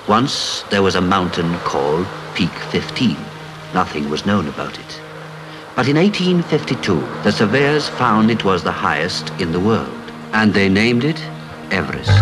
Once there was a mountain called Peak 15. Nothing was known about it. But in 1852, the surveyors found it was the highest in the world, and they named it Everest.